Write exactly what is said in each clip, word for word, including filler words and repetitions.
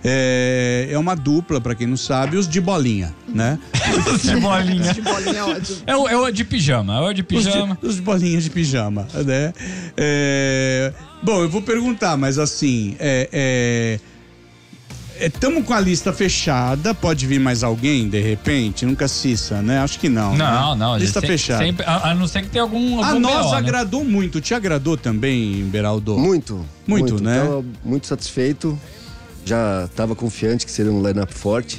É, é uma dupla, pra quem não sabe, os de bolinha, né? Os de bolinha. Os de bolinha é ótimo. É o, é o de pijama, é o de pijama. Os de, os de bolinhas de pijama, né? É, bom, eu vou perguntar, mas assim, é... Estamos é, com a lista fechada, pode vir mais alguém, de repente? Nunca cissa, né? Acho que não. Não, né? não. Lista sempre, fechada. Sempre, a, a não ser que tenha algum, algum A nós B O, né? agradou muito. Te agradou também, Beraldo? Muito. Muito, muito né? Tava muito satisfeito. Já estava confiante que seria um line-up forte.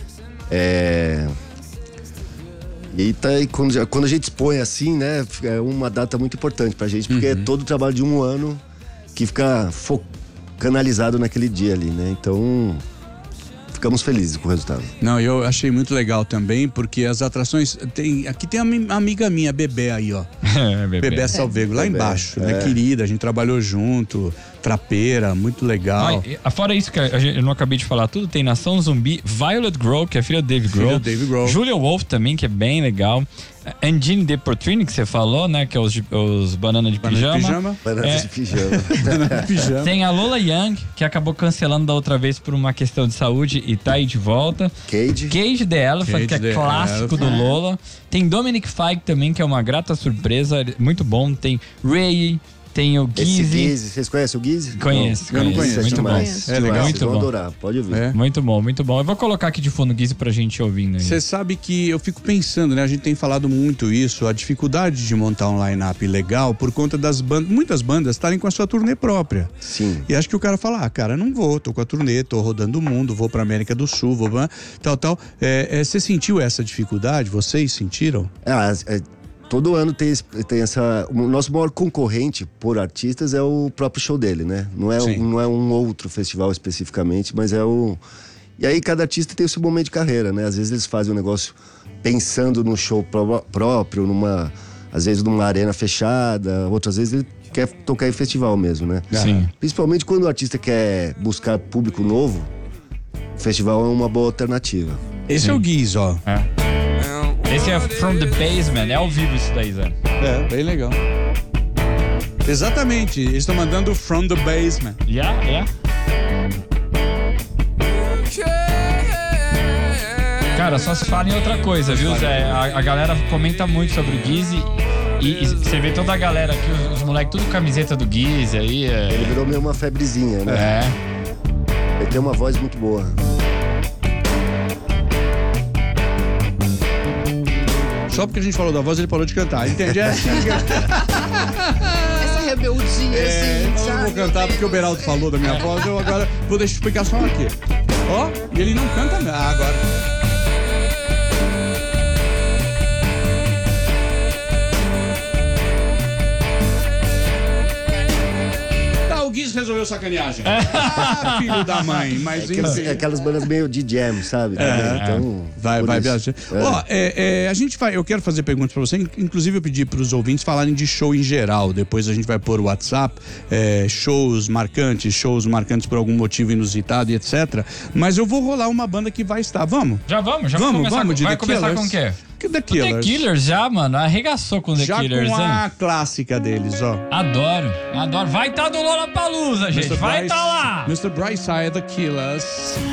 É... E, tá, e quando, quando a gente expõe assim, né? É uma data muito importante pra gente, porque uhum. é todo o trabalho de um ano que fica fo- canalizado naquele dia ali, né? Então... ficamos felizes com o resultado. Não, eu achei muito legal também, porque as atrações... Tem, aqui tem uma amiga minha, Bebê, aí, ó. É, Bebê. Bebê Salvego, lá Bebê. embaixo, É. né? Querida, a gente trabalhou junto, trapeira, muito legal. Ah, fora isso que a gente, eu não acabei de falar tudo, tem Nação Zumbi, Violet Grohl, que é filha do Dave Grohl. Filha do Dave Grohl. Julia Wolf também, que é bem legal. Engine de Portrini, que você falou, né? Que é os, de, os Banana de Banana Pijama. de Pijama. Banana É. de pijama. Banana de Pijama. Tem a Lola Young, que acabou cancelando da outra vez por uma questão de saúde e tá aí de volta. Cage. Cage the Elephant, Cage que é the clássico Elephant. do Lola. Tem Dominic Fike também, que é uma grata surpresa, muito bom. Tem Ray, tem o Esse Gizzy. Gizzy, vocês conhecem o Gizzy? Conheço, eu não conheço. conheço, Muito não bom. conheço. É legal. Muito Vocês vão bom. adorar, pode ouvir. É. Muito bom, muito bom. Eu vou colocar aqui de fundo o Gizzy pra gente ouvindo aí. Você sabe que eu fico pensando, né? A gente tem falado muito isso, a dificuldade de montar um line-up legal por conta das bandas, muitas bandas estarem com a sua turnê própria. Sim. E acho que o cara fala, ah, cara, não vou, tô com a turnê, tô rodando o mundo, vou pra América do Sul, vou pra... tal, tal. É, é, você sentiu essa dificuldade? Vocês sentiram? Ah, é, todo ano tem, esse- tem essa... O nosso maior concorrente por artistas é o próprio show dele, né? Não é, Sim. um, não é um outro festival especificamente, mas é o... E aí cada artista tem o seu momento de carreira, né? Às vezes eles fazem um negócio pensando no show pró- próprio, numa... Às vezes numa arena fechada, outras vezes ele quer tocar em festival mesmo, né? Sim. Principalmente quando o artista quer buscar público novo, o festival é uma boa alternativa. Esse é o Giz, ó. Esse é From the Basement, é ao vivo isso daí, Zé. É, bem legal. Exatamente, eles estão mandando From the Basement. Yeah, yeah. Cara, só se fala em outra coisa, viu, Zé? A, a galera comenta muito sobre o Gizzy e, e você vê toda a galera aqui, os, os moleques, tudo camiseta do Gizzy aí. Ele É. virou meio uma febrezinha, né? é. Ele tem uma voz muito boa. Só porque a gente falou da voz, ele parou de cantar, entende? É assim, Essa rebeldia, é, assim, eu não sabe? vou cantar porque o Beraldo falou da minha voz, eu agora vou deixar explicar só aqui. Ó, e ele não canta nada. Ah, agora... Tá, o Giz resolveu sacaneagem. Ah, filho da mãe, mas Aquelas, enfim. aquelas bandas meio de jam, sabe? É, Então, Vai, por vai isso. viajar. É. Ó, é, é, a gente vai. Eu quero fazer perguntas pra você. Inclusive, eu pedi pros ouvintes falarem de show em geral. Depois a gente vai pôr o WhatsApp, é, shows marcantes, shows marcantes por algum motivo inusitado e etcétera. Mas eu vou rolar uma banda que vai estar. Vamos? Já vamos, já Vamos, vamos começar, vamos, de com, vai The começar Killers. com o quê? Que The O The Killers. Killers já, mano, arregaçou com o The Já Killers, com hein? a clássica deles, ó. Adoro, adoro. Vai estar tá do Lollapalooza, gente, vai estar tá lá. mister Brightside, The Killers.